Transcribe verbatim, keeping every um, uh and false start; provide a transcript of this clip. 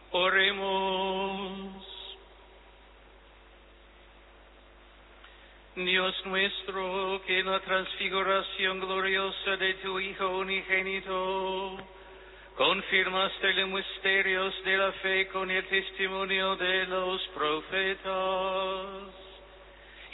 Oremos. Dios nuestro, que en la transfiguración gloriosa de tu Hijo unigénito confirmaste los misterios de la fe con el testimonio de los profetas,